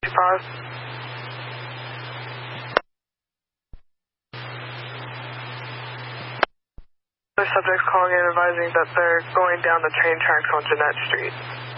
55. The subject's calling in advising that they're going down the train tracks on Jeanette Street.